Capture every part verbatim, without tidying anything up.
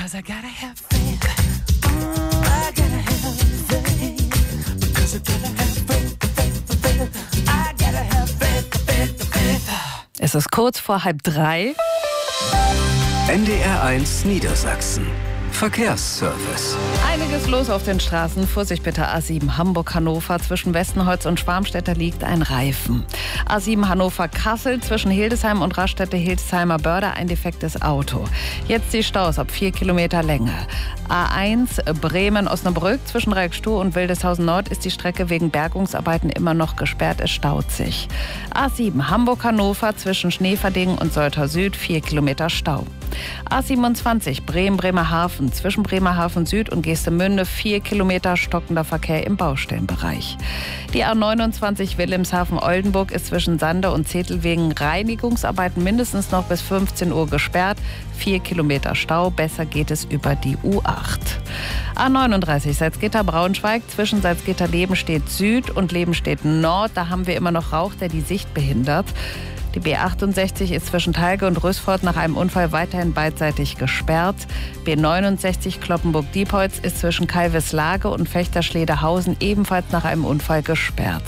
'cause I gotta have faith. I gotta have faith, because I gotta have faith, faith, faith. I gotta have faith, faith, faith. Es ist kurz vor halb drei. N D R eins Niedersachsen. Verkehrsservice. Einiges los auf den Straßen. Vorsicht bitte, A sieben Hamburg-Hannover. Zwischen Westenholz und Schwarmstetter liegt ein Reifen. A sieben Hannover-Kassel. Zwischen Hildesheim und Raststätte-Hildesheimer Börde ein defektes Auto. Jetzt die Staus ab vier Kilometer Länge. A eins Bremen-Osnabrück. Zwischen Reckstuhl und Wildeshausen Nord ist die Strecke wegen Bergungsarbeiten immer noch gesperrt. Es staut sich. A sieben Hamburg-Hannover. Zwischen Schneeverdingen und Soltau Süd vier Kilometer Stau. A siebenundzwanzig Bremen-Bremerhaven. Zwischen Bremerhaven Süd und Geestemünde vier Kilometer stockender Verkehr im Baustellenbereich. Die A neunundzwanzig Wilhelmshaven-Oldenburg ist zwischen Sande und Zetel wegen Reinigungsarbeiten mindestens noch bis fünfzehn Uhr gesperrt. vier Kilometer Stau, besser geht es über die U acht. A neununddreißig Salzgitter-Braunschweig. Zwischen Salzgitter-Lebenstedt Süd und Lebenstedt Nord. Da haben wir immer noch Rauch, der die Sicht behindert. Die B achtundsechzig ist zwischen Talge und Rüßford nach einem Unfall weiterhin beidseitig gesperrt. B neunundsechzig Kloppenburg-Diepholz ist zwischen Calveslage und Vechterschledehausen ebenfalls nach einem Unfall gesperrt.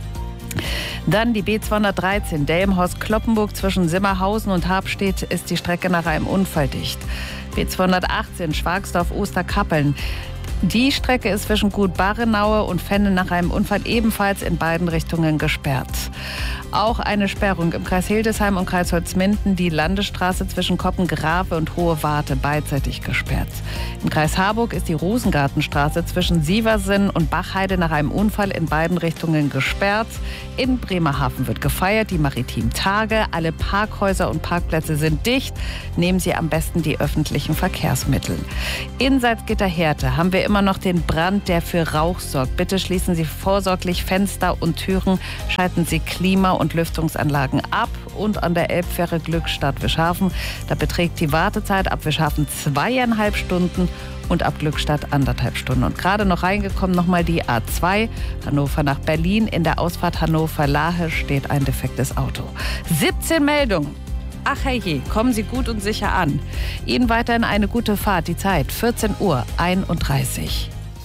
Dann die B zweihundertdreizehn Delmenhorst-Kloppenburg zwischen Simmerhausen und Habstedt ist die Strecke nach einem Unfall dicht. B zweihundertachtzehn Schwagsdorf-Osterkappeln. Die Strecke ist zwischen Gut Barrenaue und Fenne nach einem Unfall ebenfalls in beiden Richtungen gesperrt. Auch eine Sperrung im Kreis Hildesheim und Kreis Holzminden, die Landesstraße zwischen Koppengrave und Hohe Warte beidseitig gesperrt. Im Kreis Harburg ist die Rosengartenstraße zwischen Sieversen und Bachheide nach einem Unfall in beiden Richtungen gesperrt. In Bremerhaven wird gefeiert, die Maritimen Tage. Alle Parkhäuser und Parkplätze sind dicht. Nehmen Sie am besten die öffentlichen Verkehrsmittel. In Salzgitter-Härte haben wir immer noch den Brand, der für Rauch sorgt. Bitte schließen Sie vorsorglich Fenster und Türen, schalten Sie Klima- und Lüftungsanlagen ab. Und an der Elbfähre Glückstadt Wischhafen, da beträgt die Wartezeit ab Wischhafen zweieinhalb Stunden und ab Glückstadt anderthalb Stunden. Und gerade noch reingekommen nochmal die A zwei, Hannover nach Berlin. In der Ausfahrt Hannover-Lahe steht ein defektes Auto. siebzehn Meldungen. Ach herrje, kommen Sie gut und sicher an. Ihnen weiterhin eine gute Fahrt. Die Zeit vierzehn Uhr einunddreißig.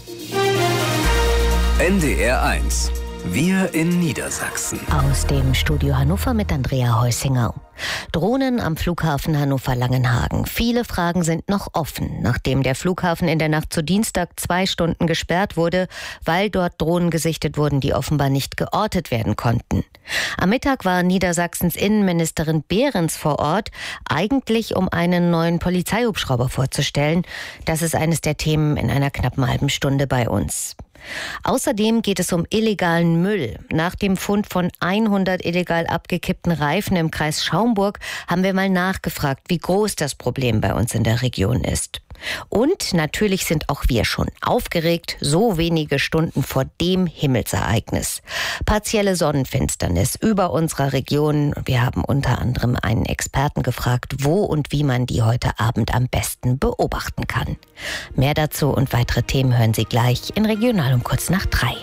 N D R eins. Wir in Niedersachsen. Aus dem Studio Hannover mit Andrea Heusinger. Drohnen am Flughafen Hannover-Langenhagen. Viele Fragen sind noch offen, nachdem der Flughafen in der Nacht zu Dienstag zwei Stunden gesperrt wurde, weil dort Drohnen gesichtet wurden, die offenbar nicht geortet werden konnten. Am Mittag war Niedersachsens Innenministerin Behrens vor Ort, eigentlich um einen neuen Polizeihubschrauber vorzustellen. Das ist eines der Themen in einer knappen halben Stunde bei uns. Außerdem geht es um illegalen Müll. Nach dem Fund von hundert illegal abgekippten Reifen im Kreis Schaumburg haben wir mal nachgefragt, wie groß das Problem bei uns in der Region ist. Und natürlich sind auch wir schon aufgeregt, so wenige Stunden vor dem Himmelsereignis. Partielle Sonnenfinsternis über unserer Region. Wir haben unter anderem einen Experten gefragt, wo und wie man die heute Abend am besten beobachten kann. Mehr dazu und weitere Themen hören Sie gleich in Regional um kurz nach drei.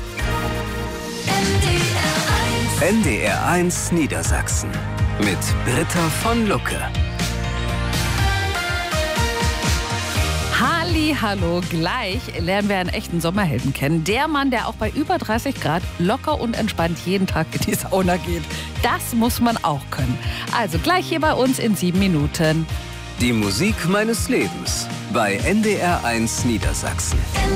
N D R eins Niedersachsen mit Britta von Lucke. Hallo, gleich lernen wir einen echten Sommerhelden kennen. Der Mann, der auch bei über dreißig Grad locker und entspannt jeden Tag in die Sauna geht. Das muss man auch können. Also gleich hier bei uns in sieben Minuten. Die Musik meines Lebens bei N D R eins Niedersachsen.